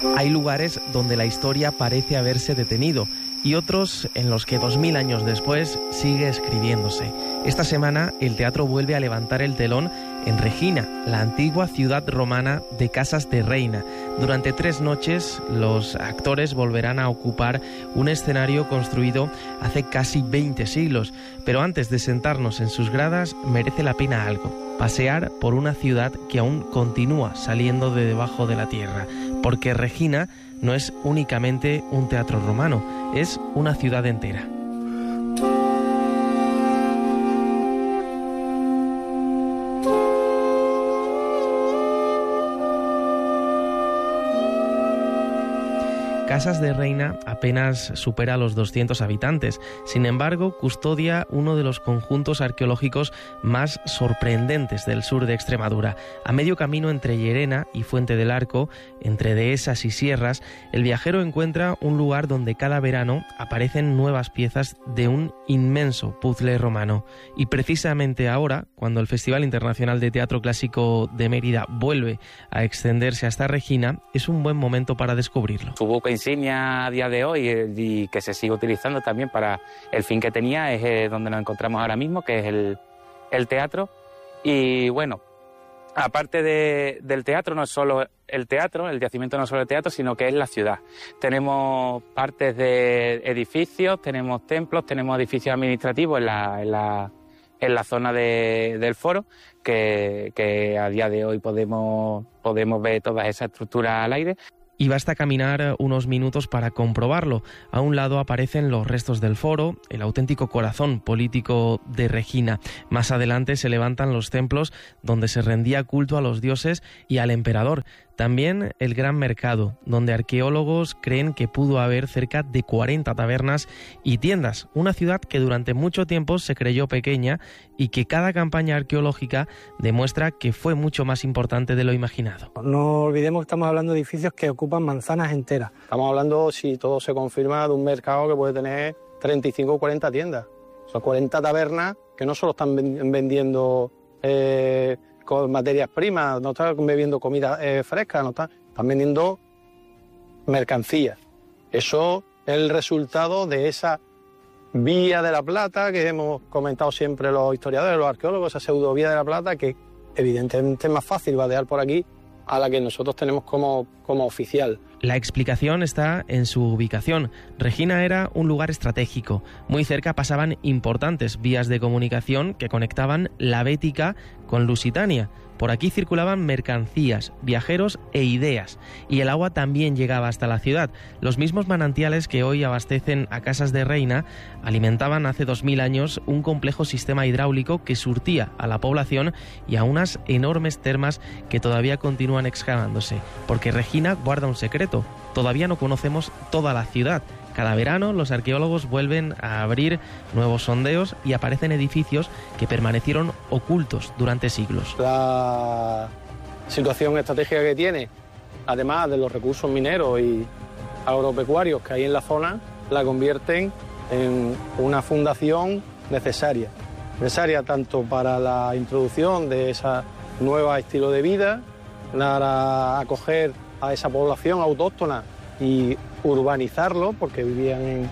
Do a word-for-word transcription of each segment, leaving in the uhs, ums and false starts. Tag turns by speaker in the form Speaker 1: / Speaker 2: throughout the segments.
Speaker 1: Hay lugares donde la historia parece haberse detenido y otros en los que dos mil años después sigue escribiéndose. Esta semana el teatro vuelve a levantar el telón en Regina, la antigua ciudad romana de Casas de Reina. Durante tres noches los actores volverán a ocupar un escenario construido hace casi veinte siglos, pero antes de sentarnos en sus gradas merece la pena algo: pasear por una ciudad que aún continúa saliendo de debajo de la tierra, porque Regina no es únicamente un teatro romano, es una ciudad entera. Casas de Reina apenas supera los doscientos habitantes, sin embargo custodia uno de los conjuntos arqueológicos más sorprendentes del sur de Extremadura. A medio camino entre Llerena y Fuente del Arco, entre dehesas y sierras, el viajero encuentra un lugar donde cada verano aparecen nuevas piezas de un inmenso puzzle romano. Y precisamente ahora, cuando el Festival Internacional de Teatro Clásico de Mérida vuelve a extenderse hasta Regina, es un buen momento para descubrirlo.
Speaker 2: Su buque insignia a día de hoy y que se sigue utilizando también para el fin que tenía es donde nos encontramos ahora mismo, que es el, el teatro. Y bueno, aparte de, del teatro, no es solo el teatro, el yacimiento no es solo el teatro, sino que es la ciudad. Tenemos partes de edificios, tenemos templos, tenemos edificios administrativos en la, en la, en la zona de, del foro, que, que a día de hoy podemos, podemos ver todas esas estructuras al aire.
Speaker 1: Y basta caminar unos minutos para comprobarlo. A un lado aparecen los restos del foro, el auténtico corazón político de Regina. Más adelante se levantan los templos donde se rendía culto a los dioses y al emperador. También el Gran Mercado, donde arqueólogos creen que pudo haber cerca de cuarenta tabernas y tiendas. Una ciudad que durante mucho tiempo se creyó pequeña y que cada campaña arqueológica demuestra que fue mucho más importante de lo imaginado.
Speaker 3: No olvidemos que estamos hablando de edificios que ocupan manzanas enteras. Estamos hablando, si todo se confirma, de un mercado que puede tener treinta y cinco o cuarenta tiendas. Son cuarenta tabernas que no solo están vendiendo Eh, con materias primas, no están bebiendo comida eh, fresca, no están, están vendiendo mercancías. Eso es el resultado de esa vía de la plata que hemos comentado siempre los historiadores, los arqueólogos, esa pseudovía de la plata que evidentemente es más fácil vadear por aquí a la que nosotros tenemos como, como oficial.
Speaker 1: La explicación está en su ubicación. Regina era un lugar estratégico. Muy cerca pasaban importantes vías de comunicación que conectaban la Bética con Lusitania. Por aquí circulaban mercancías, viajeros e ideas, y el agua también llegaba hasta la ciudad. Los mismos manantiales que hoy abastecen a Casas de Reina alimentaban hace dos mil años un complejo sistema hidráulico que surtía a la población y a unas enormes termas que todavía continúan excavándose, porque Regina guarda un secreto. Todavía no conocemos toda la ciudad. Cada verano los arqueólogos vuelven a abrir nuevos sondeos y aparecen edificios que permanecieron ocultos durante siglos.
Speaker 3: La situación estratégica que tiene, además de los recursos mineros y agropecuarios que hay en la zona, la convierten en una fundación necesaria. Necesaria tanto para la introducción de ese nuevo estilo de vida, para acoger a esa población autóctona y urbanizarlo, porque vivían en,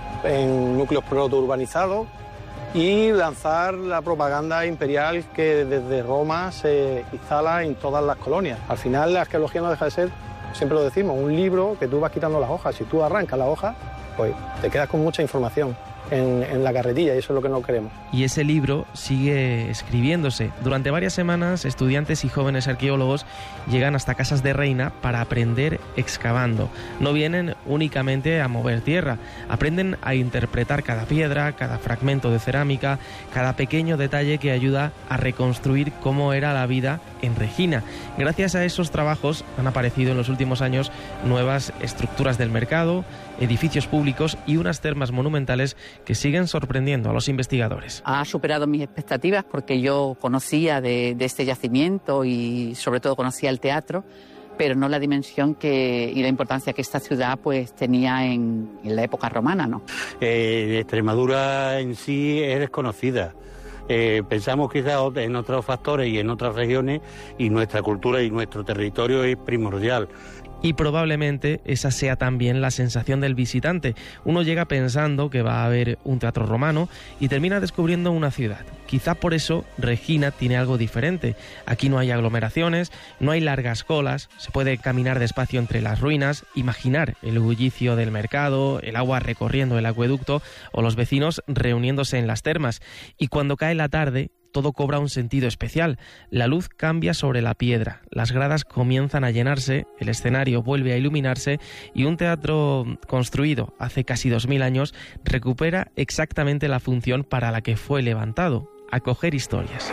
Speaker 3: en núcleos protourbanizados, y lanzar la propaganda imperial que desde Roma se instala en todas las colonias. Al final la arqueología no deja de ser, siempre lo decimos, un libro que tú vas quitando las hojas. Si tú arrancas la hoja, pues te quedas con mucha información en, en la carretilla, y eso es lo que no queremos.
Speaker 1: Y ese libro sigue escribiéndose. Durante varias semanas, estudiantes y jóvenes arqueólogos llegan hasta Casas de Reina para aprender excavando. No vienen únicamente a mover tierra, aprenden a interpretar cada piedra, cada fragmento de cerámica, cada pequeño detalle que ayuda a reconstruir cómo era la vida en Regina. Gracias a esos trabajos han aparecido en los últimos años nuevas estructuras del mercado, edificios públicos y unas termas monumentales que siguen sorprendiendo a los investigadores.
Speaker 4: Ha superado mis expectativas porque yo conocía de, de este yacimiento y sobre todo conocía el teatro, pero no la dimensión que, y la importancia que esta ciudad pues tenía en, en la época romana, ¿no?
Speaker 5: Eh, Extremadura en sí es desconocida. Eh, pensamos quizás en otros factores y en otras regiones, y nuestra cultura y nuestro territorio es primordial.
Speaker 1: Y probablemente esa sea también la sensación del visitante. Uno llega pensando que va a haber un teatro romano y termina descubriendo una ciudad. Quizá por eso Regina tiene algo diferente. Aquí no hay aglomeraciones, no hay largas colas, se puede caminar despacio entre las ruinas, imaginar el bullicio del mercado, el agua recorriendo el acueducto o los vecinos reuniéndose en las termas. Y cuando cae la tarde, todo cobra un sentido especial. La luz cambia sobre la piedra, las gradas comienzan a llenarse, el escenario vuelve a iluminarse y un teatro construido hace casi dos mil años recupera exactamente la función para la que fue levantado: acoger historias.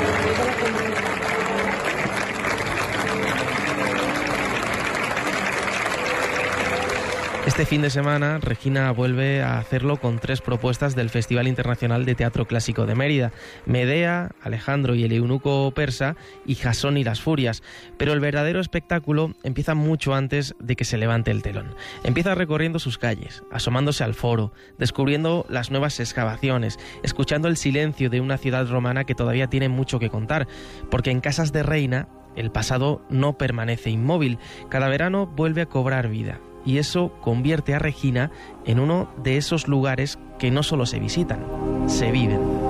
Speaker 1: Este fin de semana, Regina vuelve a hacerlo con tres propuestas del Festival Internacional de Teatro Clásico de Mérida: Medea, Alejandro y el eunuco persa y Jasón y las furias. Pero el verdadero espectáculo empieza mucho antes de que se levante el telón. Empieza recorriendo sus calles, asomándose al foro, descubriendo las nuevas excavaciones, escuchando el silencio de una ciudad romana que todavía tiene mucho que contar, porque en Casas de Reina el pasado no permanece inmóvil, cada verano vuelve a cobrar vida. Y eso convierte a Regina en uno de esos lugares que no solo se visitan, se viven.